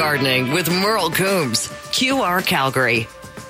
Gardening with Merle Coombs, QR Calgary.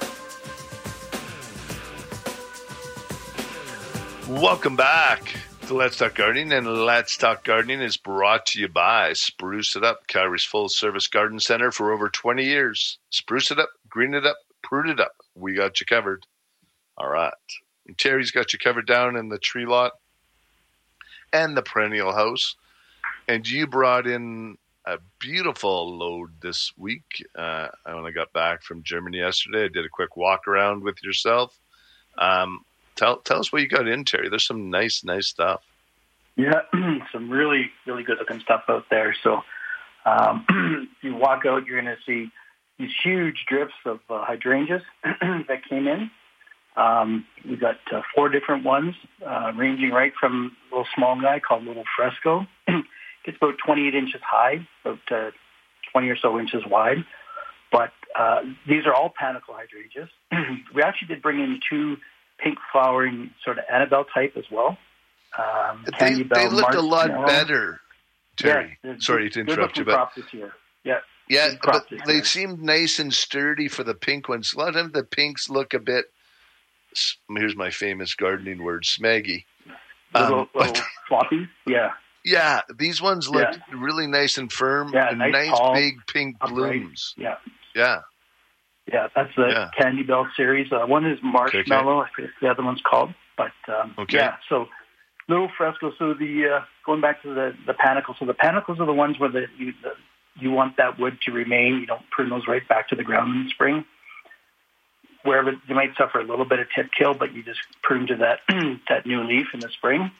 Welcome back to Let's Talk Gardening, and Let's Talk Gardening is brought to you by Spruce It Up, Calgary's full-service garden center for over 20 years. Spruce it up, green it up, prune it up. We got you covered. All right. And Terry's got you covered down in the tree lot and the perennial house. And you brought in a beautiful load this week. I only got back from Germany yesterday. I did a quick walk around with yourself. Tell us what you got in, Terry. There's some nice stuff. Yeah, some really, really good looking stuff out there. So you walk out, you're going to see these huge drifts of hydrangeas that came in. We got 4 different ones, ranging right from a little small guy called Little Fresco. It's about 28 inches high, about 20 or so inches wide. But these are all panicle hydrangeas. We actually did bring in 2 pink flowering sort of Annabelle type as well. They looked a lot better, Terry. Yeah, sorry to interrupt you, but this year. Yeah, but they seemed nice and sturdy for the pink ones. A lot of times the pinks look a bit. Here's my famous gardening word: smaggy. Little floppy. Yeah. Yeah, these ones looked really nice and firm, and nice tall, big pink blooms. Yeah. Yeah, that's the Candy Bell series. One is Marshmallow. I forget what the other one's called. But, yeah, so Little Fresco. So the going back to the panicles. So the panicles are the ones where you want that wood to remain. You don't prune those right back to the ground in the spring. Wherever they might suffer a little bit of tip kill, but you just prune to that that new leaf in the spring.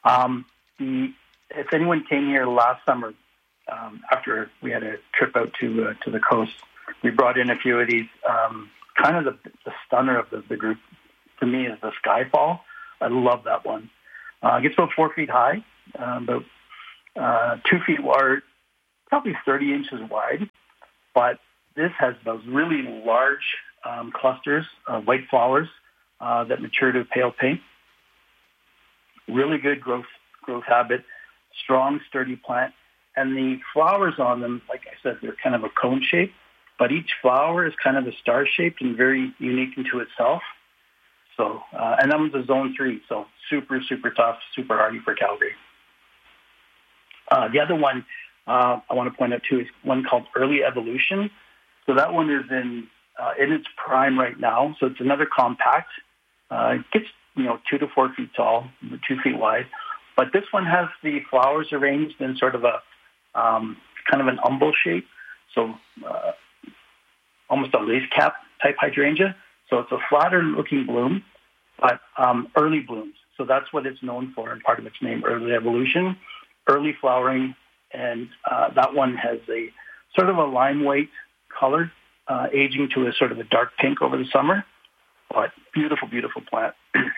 If anyone came here last summer, after we had a trip out to the coast, we brought in a few of these. Kind of the stunner of the group for me is the Skyfall. I love that one. It gets about 4 feet high, about 2 feet wide, probably 30 inches wide. But this has those really large clusters of white flowers that mature to pale pink. Really good growth habit, strong, sturdy plant. And the flowers on them, like I said, they're kind of a cone shape. But each flower is kind of a star-shaped and very unique into itself. So, and that one's a zone 3, so super, super tough, super hardy for Calgary. The other one I want to point out too is one called Early Evolution. So that one is in its prime right now. So it's another compact. It gets 2 to 4 feet tall, 2 feet wide. But this one has the flowers arranged in sort of a kind of an umbel shape. So almost a lace cap type hydrangea. So it's a flatter looking bloom, but early blooms. So that's what it's known for, and part of its name, Early Evolution, early flowering. And that one has a sort of a lime white color, aging to a sort of a dark pink over the summer. But beautiful, beautiful plant.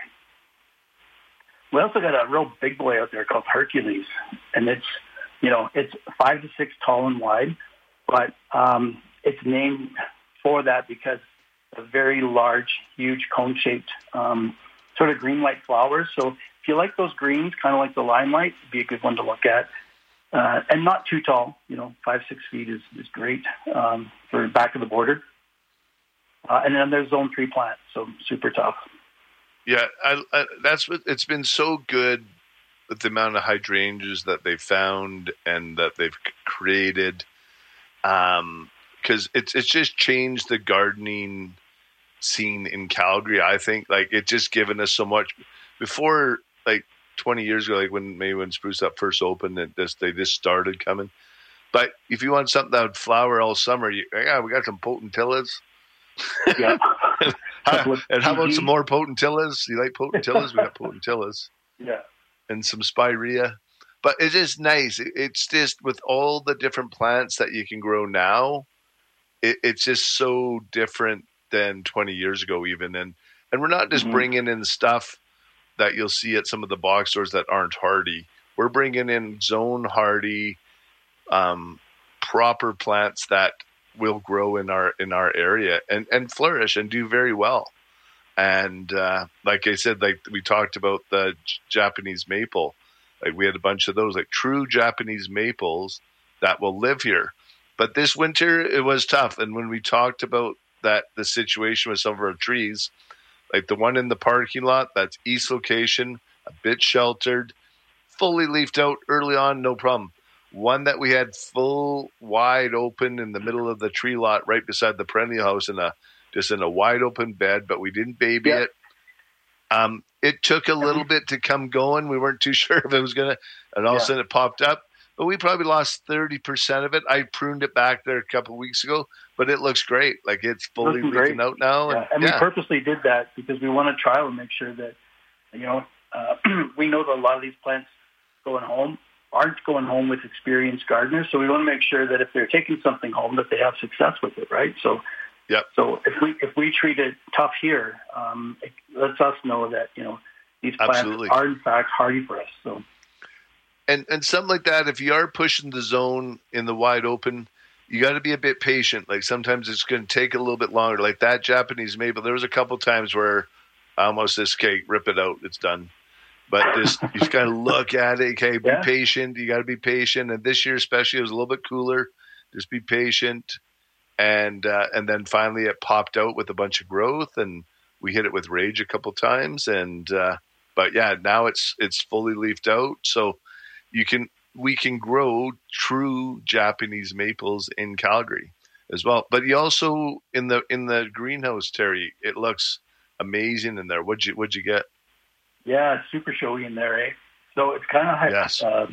We also got a real big boy out there called Hercules, and it's 5 to 6 tall and wide, but it's named for that because a very large, huge cone-shaped sort of green-white flowers. So if you like those greens, kind of like the limelight, it'd be a good one to look at. And not too tall, 5-6 feet is great for back of the border. And then there's zone 3 plants, so super tough. Yeah, that's what it's been so good with the amount of hydrangeas that they've found and that they've created. Because it's just changed the gardening scene in Calgary. I think it's just given us so much. Before 20 years ago, when Spruce Up first opened, they just started coming. But if you want something that would flower all summer, we got some potentillas. Yeah. And how about some more potentillas? You like potentillas? We got potentillas. Yeah. And some spirea. But it's just nice. It's just with all the different plants that you can grow now, it's just so different than 20 years ago even. And we're not just bringing in stuff that you'll see at some of the box stores that aren't hardy. We're bringing in zone hardy, proper plants that will grow in our area and flourish and do very well. And like I said, we talked about the Japanese maple. We had a bunch of those, true Japanese maples that will live here. But this winter, it was tough. And when we talked about the situation with some of our trees, like the one in the parking lot, that's east location, a bit sheltered, fully leafed out early on, no problem. One that we had full wide open in the middle of the tree lot right beside the perennial house just in a wide open bed, but we didn't baby it. It took a little bit to come going. We weren't too sure if it was going to, and all of a sudden it popped up. But we probably lost 30% of it. I pruned it back there a couple of weeks ago, but it looks great. Like it's fully leafing out now. And we purposely did that because we want to trial and make sure that, we know that a lot of these plants aren't going home with experienced gardeners. So we want to make sure that if they're taking something home, that they have success with it, right? So, So if we treat it tough here, it lets us know that these plants are in fact hardy for us. So. And something like that, if you are pushing the zone in the wide open, you got to be a bit patient. Like sometimes it's going to take a little bit longer. Like that Japanese maple, there was a couple times where I almost said, "Okay, rip it out, it's done." But you just got to look at it. Okay, be patient. You got to be patient. And this year especially, it was a little bit cooler. Just be patient. And then finally it popped out with a bunch of growth, and we hit it with rage a couple times. And but yeah, now it's fully leafed out. So we can grow true Japanese maples in Calgary as well. But you also in the greenhouse, Terry, it looks amazing in there. What'd you get? Yeah, it's super showy in there, eh? So it's kind of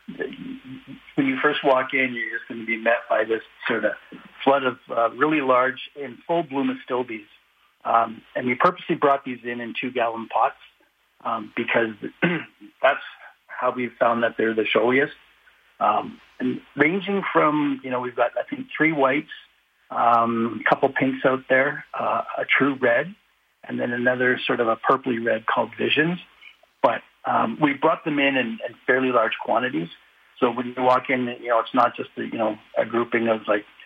when you first walk in, you're just going to be met by this sort of flood of really large in full bloom astilbes. And we purposely brought these in 2-gallon pots because that's how we've found that they're the showiest. And ranging from, we've got, I think, 3 whites, a couple pinks out there, a true red, and then another sort of a purpley red called Visions. But we brought them in fairly large quantities. So when you walk in, it's not just a grouping of like